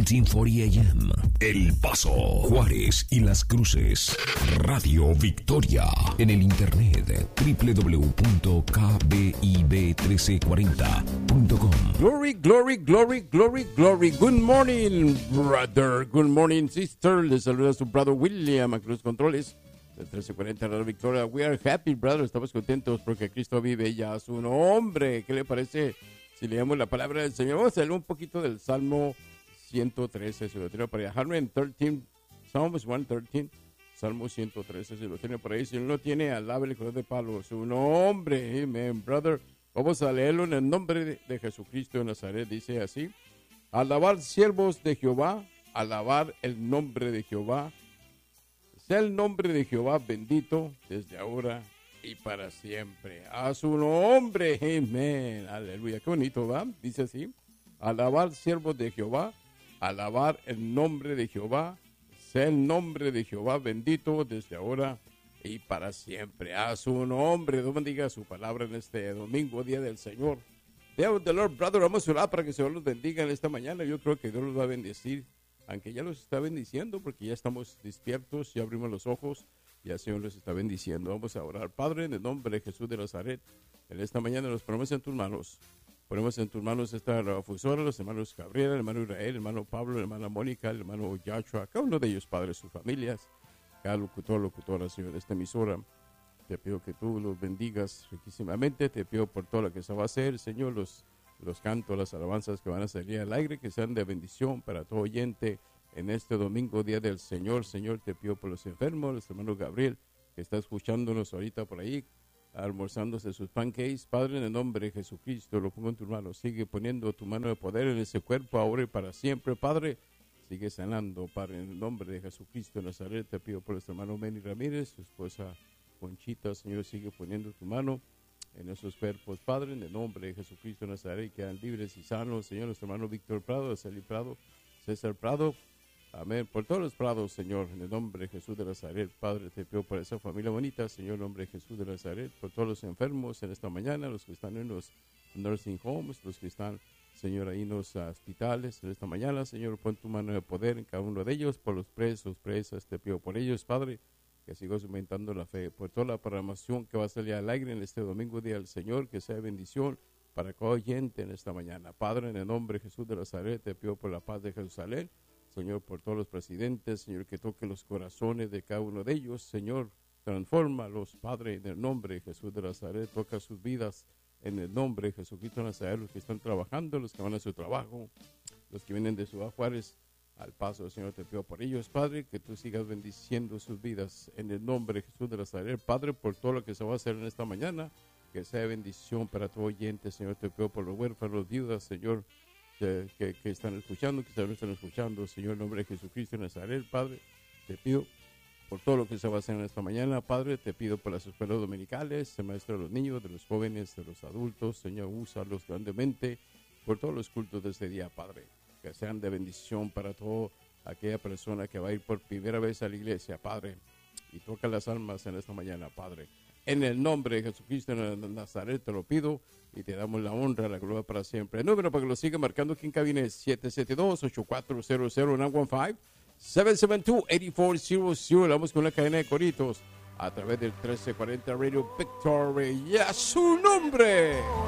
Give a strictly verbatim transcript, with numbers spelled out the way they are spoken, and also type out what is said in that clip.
doce cuarenta A M, El Paso, Juárez y Las Cruces. Radio Victoria. En el internet, doble u doble u doble u punto k b i b uno tres cuatro cero punto com. Glory, glory, glory, glory, glory. Good morning, brother. Good morning, sister. Les saluda su brother William a Cruz Controles de trece cuarenta Radio Victoria. We are happy, brother. Estamos contentos porque Cristo vive ya su nombre. ¿Qué le parece si leemos la palabra del Señor? Vamos a leer un poquito del Salmo ciento trece, si lo tiene por ahí. ciento trece, Psalms ciento trece, Salmo ciento trece, si lo tiene por ahí. Si no lo tiene, alabe el color de palo. Su nombre, amen, brother. Vamos a leerlo en el nombre de, de Jesucristo de Nazaret. Dice así: alabar siervos de Jehová, alabar el nombre de Jehová. Sea el nombre de Jehová bendito desde ahora y para siempre. A su nombre, amén. Aleluya. Qué bonito, ¿va? Dice así: alabar siervos de Jehová, alabar el nombre de Jehová. Sea el nombre de Jehová bendito desde ahora y para siempre. A su nombre. Dios bendiga su palabra en este domingo, día del Señor. Day of the Lord, brother. Vamos a orar para que el Señor los bendiga en esta mañana. Yo creo que Dios los va a bendecir, aunque ya los está bendiciendo, porque ya estamos despiertos, ya abrimos los ojos y el Señor los está bendiciendo. Vamos a orar. Padre, en el nombre de Jesús de Nazaret, en esta mañana los ponemos en tus manos. Ponemos en tus manos esta radiofusora, los hermanos Gabriel, el hermano Israel, el hermano Pablo, la hermana Mónica, el hermano Yachua, cada uno de ellos, Padre, sus familias, cada locutor, locutora, Señor, de esta emisora. Te pido que tú los bendigas riquísimamente. Te pido por todo lo que se va a hacer, Señor, los, los cantos, las alabanzas que van a salir al aire, que sean de bendición para todo oyente en este domingo, día del Señor. Señor, te pido por los enfermos, los hermanos Gabriel, que está escuchándonos ahorita por ahí, almorzándose sus pancakes. Padre, en el nombre de Jesucristo, lo pongo en tus manos. Sigue poniendo tu mano de poder en ese cuerpo, ahora y para siempre, Padre. Sigue sanando, Padre, en el nombre de Jesucristo de Nazaret. Te pido por nuestro hermano Benny Ramírez, su esposa Conchita. Señor, sigue poniendo tu mano en esos cuerpos, Padre, en el nombre de Jesucristo de Nazaret. Quedan libres y sanos, Señor. Nuestro hermano Víctor Prado, Celi Prado, César Prado. Amén. Por todos los prados, Señor, en el nombre de Jesús de Nazaret. Padre, te pido por esa familia bonita, Señor, en el nombre de Jesús de Nazaret. Por todos los enfermos en esta mañana, los que están en los nursing homes, los que están, Señor, ahí en los hospitales en esta mañana. Señor, pon tu mano de poder en cada uno de ellos. Por los presos, presas, te pido por ellos, Padre, que sigas aumentando la fe. Por toda la programación que va a salir al aire en este domingo, día del Señor, que sea bendición para cada oyente en esta mañana. Padre, en el nombre de Jesús de Nazaret, te pido por la paz de Jerusalén. Señor, por todos los presidentes, Señor, que toque los corazones de cada uno de ellos. Señor, transfórmalos, Padre, en el nombre de Jesús de Nazaret. Toca sus vidas en el nombre de Jesucristo de Nazaret. Los que están trabajando, los que van a su trabajo, los que vienen de Ciudad Juárez al Paso, Señor, te pido por ellos, Padre, que tú sigas bendiciendo sus vidas en el nombre de Jesús de Nazaret. Padre, por todo lo que se va a hacer en esta mañana, que sea bendición para todo oyente, Señor. Te pido por los huérfanos, los viudas, Señor, Que, que, que están escuchando, que no están escuchando, Señor, en nombre de Jesucristo de Nazaret. Padre, te pido por todo lo que se va a hacer en esta mañana, Padre. Te pido por las escuelas dominicales, el maestro de los niños, de los jóvenes, de los adultos, Señor, úsalos grandemente por todos los cultos de este día, Padre, que sean de bendición para toda aquella persona que va a ir por primera vez a la iglesia, Padre, y toca las almas en esta mañana, Padre. En el nombre de Jesucristo de Nazaret te lo pido y te damos la honra, la gloria para siempre. El número para que lo siga marcando aquí en cabina es siete siete dos, ocho cuatro cero cero, nueve uno cinco, siete siete dos, ocho cuatro cero cero. Vamos con la cadena de coritos a través del trece cuarenta Radio Victoria. ¡Y a su nombre!